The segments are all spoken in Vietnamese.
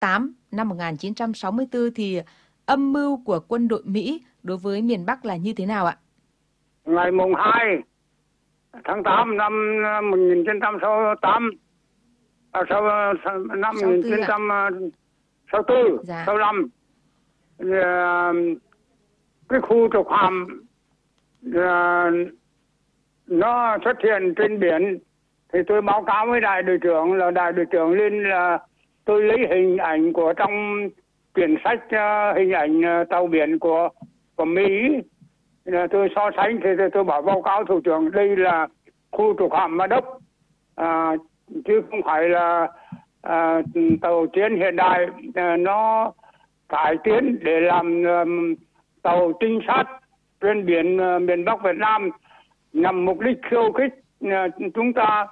8 năm 1964 thì âm mưu của quân đội Mỹ đối với miền Bắc là như thế nào ạ? Ngày mùng 2 tháng 8 năm 1968, năm 1964, Dạ. 65, cái khu trục hạm nó xuất hiện trên biển, thì tôi báo cáo với đại đội trưởng, là đại đội trưởng lên là tôi lấy hình ảnh của trong quyển sách hình ảnh tàu biển của Mỹ, là tôi so sánh, thì tôi bảo báo cáo thủ trưởng đây là khu trục hạm Ma Đốc, chứ không phải là tàu chiến hiện đại nó cải tiến để làm tàu trinh sát trên biển miền Bắc Việt Nam, nhằm mục đích khiêu khích chúng ta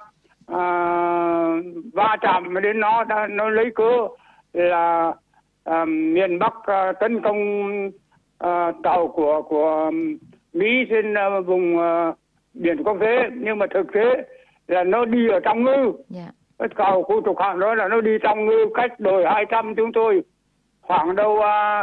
va chạm đến nó lấy cớ là miền Bắc tấn công tàu của Mỹ trên vùng biển quốc tế, nhưng mà thực tế là nó đi ở trong ngư. Cái tàu khu trục hạm đó là nó đi trong ngư, cách đồi 200 chúng tôi khoảng đâu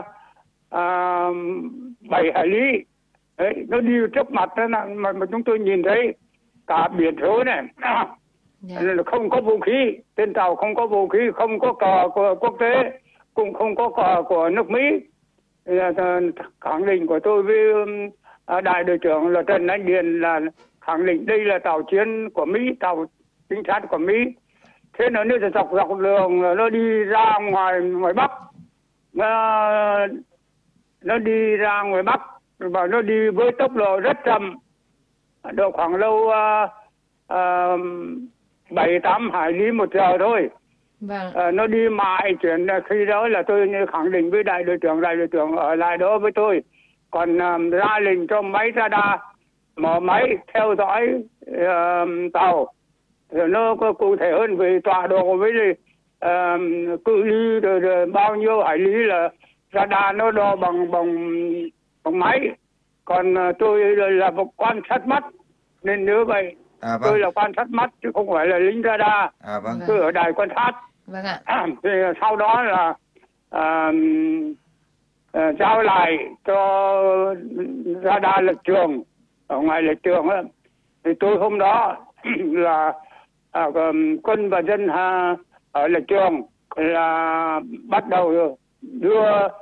7 hải lý. Đấy, nó đi trước mặt đó mà chúng tôi nhìn thấy cả biển số này. Không có vũ khí, trên tàu không có vũ khí, không có cờ của quốc tế, cũng không có cờ của nước Mỹ. Khẳng định của tôi với đại đội trưởng là Trần Anh Điền là khẳng định đây là tàu chiến của Mỹ, tàu trinh sát của Mỹ. Thế nó dọc đường nó đi ra ngoài Bắc, nó đi ra ngoài Bắc và nó đi với tốc độ rất chậm, độ khoảng đâu 7-8 hải lý một giờ thôi. Nó đi mãi chuyển, khi đó là tôi khẳng định với đại đội trưởng ở lại đó với tôi, còn ra lệnh cho máy radar mở máy theo dõi tàu, rồi nó có cụ thể hơn về tọa độ với cự ly rồi bao nhiêu hải lý là radar nó đo bằng máy. Còn tôi là một quan sát mắt nên nhớ vậy. Tôi là quan sát mắt chứ không phải là lính radar. Tôi ở đài quan sát. Thì sau đó là giao lại cho radar lệch trường ở ngoài lệch trường ấy. Thì tôi hôm đó là quân và dân ở lệch trường là bắt đầu đưa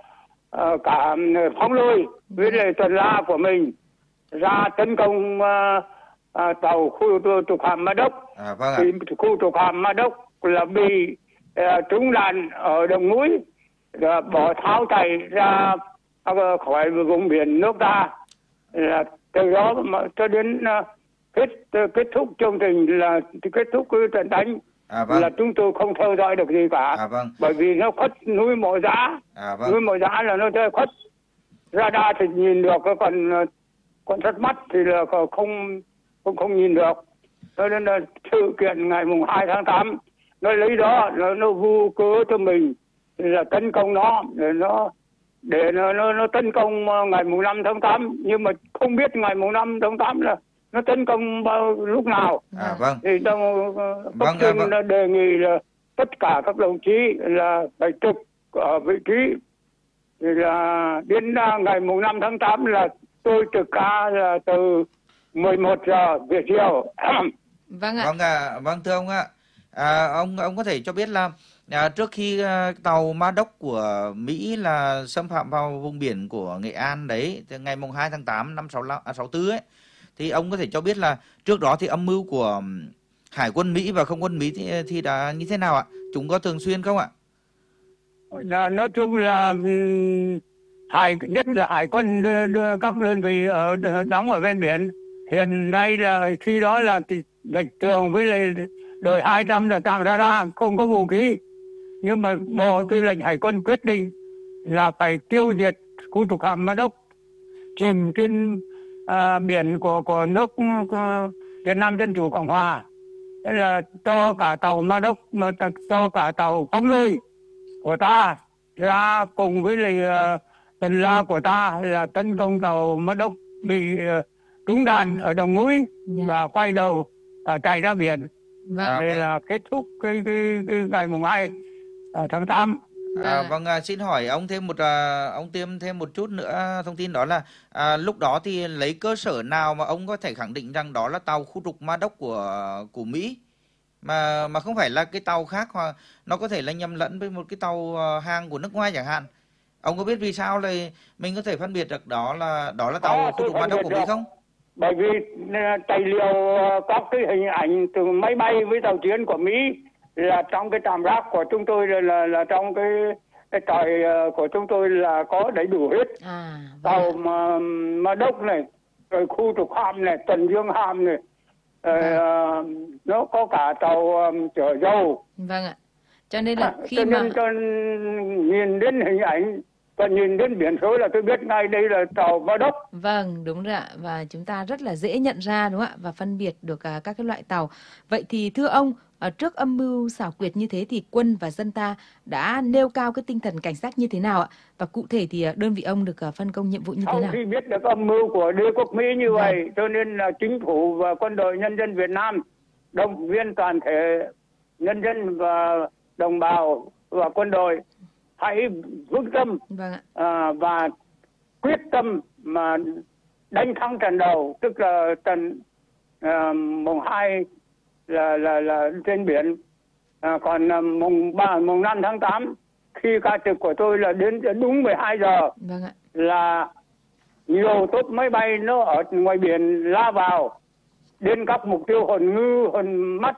cả phóng lôi với lại tuần la của mình ra tấn công tàu khu trục hạm Ma Đốc. Thì khu trục hạm Ma Đốc là bị trúng đạn ở đồng núi, rồi bỏ tháo chạy ra khỏi vùng biển nước ta. Là từ đó mà cho đến kết thúc chương trình, là kết thúc cái trận đánh, là chúng tôi không theo dõi được gì cả. Bởi vì nó khuất núi Mộ Giá. Núi Mộ Giá là nó khuất, radar thì nhìn được, còn quan sát mắt thì là không nhìn được. Cho nên là sự kiện ngày mùng 2 tháng 8 nó lấy đó, nó vu cớ cho mình là tấn công nó, để nó tấn công ngày mùng 5 tháng 8, nhưng mà không biết ngày mùng 5 tháng 8 là nó tấn công lúc nào. Thì cấp trên đề nghị là tất cả các đồng chí là phải trực ở vị trí. Thì là đến ngày mùng 5 tháng 8 là tôi trực ca là từ 11 giờ về chiều. Vâng thưa ông ạ. Ông có thể cho biết là trước khi tàu Ma Đốc của Mỹ là xâm phạm vào vùng biển của Nghệ An đấy, từ ngày mùng 2 tháng 8 năm 64 ấy, thì ông có thể cho biết là trước đó thì âm mưu của Hải quân Mỹ và không quân Mỹ thì đã như thế nào ạ? Chúng có thường xuyên không ạ? Nói chung là nhất là Hải quân đưa các đơn vị đóng ở ven biển. Hiện nay là khi đó là lệch trường với lại đồi 200 là tạm radar, không có vũ khí. Nhưng mà Bộ Tư lệnh Hải quân quyết định là phải tiêu diệt khu trục hạm Ma Đốc chìm trên biển của nước Việt Nam Dân Chủ Cộng Hòa. Thế là cho cả tàu Ma Đốc, cho cả tàu phóng lôi của ta ra cùng với lại tuần la của ta là tấn công tàu Ma Đốc bị trúng đạn ở đồng núi và quay đầu chạy ra biển. Đây là kết thúc cái ngày mùng 2 tháng 8. Vâng, xin hỏi ông thêm ông thêm một chút nữa thông tin, đó là lúc đó thì lấy cơ sở nào mà ông có thể khẳng định rằng đó là tàu khu trục Ma Đốc của Mỹ, mà không phải là cái tàu khác, hoặc nó có thể là nhầm lẫn với một cái tàu hàng của nước ngoài chẳng hạn. Ông có biết vì sao là mình có thể phân biệt được đó là tàu khu Tôi trục Ma phân Đốc biệt của Mỹ được. không? Bởi vì tài liệu có cái hình ảnh từ máy bay với tàu chiến của Mỹ là trong cái trạm rác của chúng tôi, là trong cái tròi của chúng tôi là có đầy đủ hết. Tàu Ma Đốc này, rồi khu trục hạm này, Tuần Dương hạm này, nó có cả tàu chở dầu. Vâng ạ. Cho nên là cho nên nhìn đến hình ảnh và nhìn đến biển số là tôi biết ngay đây là tàu Ma Đốc. Vâng, đúng rồi ạ. Và chúng ta rất là dễ nhận ra, đúng không ạ? Và phân biệt được các cái loại tàu. Vậy thì thưa ông, trước âm mưu xảo quyệt như thế thì quân và dân ta đã nêu cao cái tinh thần cảnh giác như thế nào ạ? Và cụ thể thì đơn vị ông được phân công nhiệm vụ như thế nào? Sau khi biết được âm mưu của đế quốc Mỹ như vậy, cho nên là chính phủ và quân đội nhân dân Việt Nam động viên toàn thể nhân dân và đồng bào và quân đội hãy vững tâm và quyết tâm mà đánh thắng trận đầu, tức là trận mùng 2 là trên biển, còn mùng 3 mùng 5 tháng 8 khi ca trực của tôi là đến đúng 12 giờ là nhiều tốp máy bay nó ở ngoài biển lao vào đến các mục tiêu Hòn Ngư, Hòn Mắt,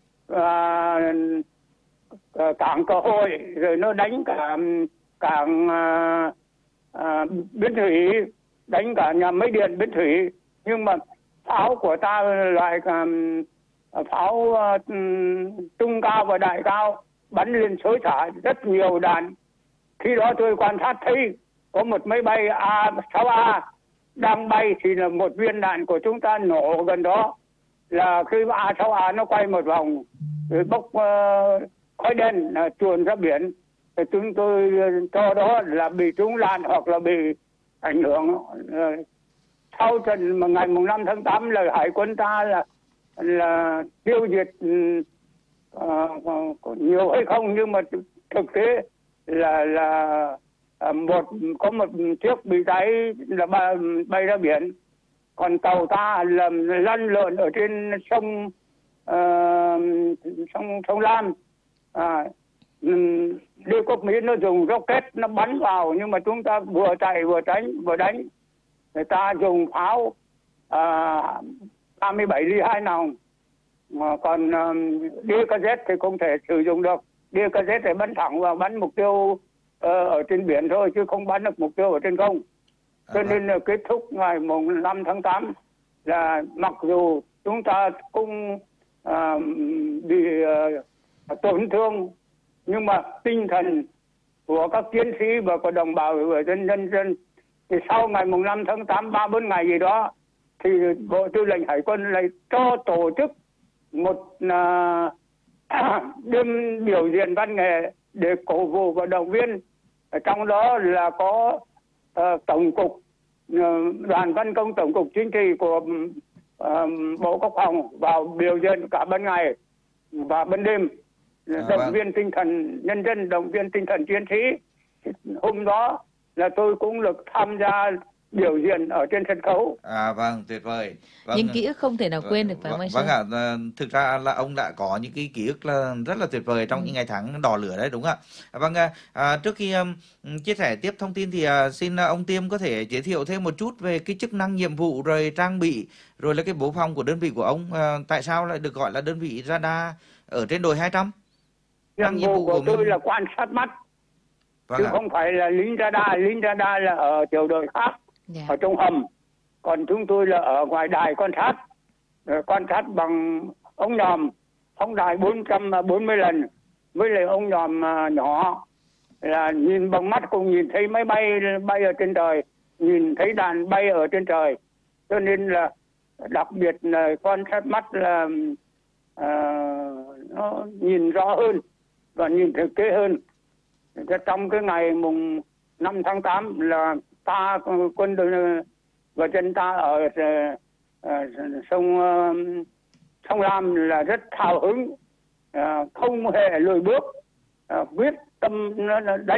cảng Cơ Hội, rồi nó đánh cả cảng Bến Thủy, đánh cả nhà máy điện Bến Thủy. Nhưng mà pháo của ta loại pháo trung cao và đại cao bắn lên xối xả rất nhiều đạn. Khi đó tôi quan sát thấy có một máy bay A-6A đang bay thì là một viên đạn của chúng ta nổ gần đó, là khi A-6A nó quay một vòng rồi bốc khói đen chuồn ra biển. Thì chúng tôi cho đó là bị trúng đạn hoặc là bị ảnh hưởng. Sau trận mà ngày mùng 5 tháng 8 là hải quân ta là tiêu diệt nhiều hay không, nhưng mà thực tế là có một chiếc bị cháy là bay ra biển, còn tàu ta là lăn lộn ở trên sông Lam. Đế quốc Mỹ nó dùng rocket nó bắn vào, nhưng mà chúng ta vừa chạy vừa tránh vừa đánh. Người ta dùng pháo 37 ly 2 nòng, mà còn DKZ thì không thể sử dụng được. DKZ thì bắn thẳng vào, bắn mục tiêu ở trên biển thôi, chứ không bắn được mục tiêu ở trên không. Cho nên là kết thúc ngày mùng 5 tháng 8 là mặc dù chúng ta cũng bị tổn thương, nhưng mà tinh thần của các chiến sĩ và của đồng bào và nhân dân thì sau ngày mùng 5 tháng 8 3-4 ngày gì đó thì Bộ Tư lệnh Hải quân lại cho tổ chức một đêm biểu diễn văn nghệ để cổ vũ và động viên. Ở trong đó là có tổng cục đoàn văn công, tổng cục chính trị của Bộ Quốc phòng vào biểu diễn cả ban ngày và ban đêm, động viên tinh thần nhân dân, động viên tinh thần chiến sĩ. Hôm đó là tôi cũng được tham gia biểu diễn ở trên sân khấu. Vâng, tuyệt vời. Những ký ức không thể nào quên được, phải không anh? Vâng ạ, thực ra là ông đã có những cái ký ức là rất là tuyệt vời trong những ngày tháng đỏ lửa đấy, đúng không ạ? Vâng, trước khi chia sẻ tiếp thông tin thì xin ông Tiêm có thể giới thiệu thêm một chút về cái chức năng, nhiệm vụ, rồi trang bị, rồi là cái bố phòng của đơn vị của ông. Tại sao lại được gọi là đơn vị radar ở trên đồi 200? Nhiệm vụ của tôi là quan sát mắt, chứ không phải là lính radar. Lính radar là ở tiểu đội khác, ở trong hầm. Còn chúng tôi là ở ngoài đài quan sát bằng ống nhòm, phóng đài 440 lần, với lại ống nhòm nhỏ, là nhìn bằng mắt cũng nhìn thấy máy bay ở trên trời, nhìn thấy đàn bay ở trên trời. Cho nên là đặc biệt là quan sát mắt là nó nhìn rõ hơn và nhìn thực tế hơn. Trong cái ngày mùng 5 tháng 8 là ta, quân đội và dân ta ở sông Lam là rất hào hứng, không hề lùi bước, quyết tâm nó đánh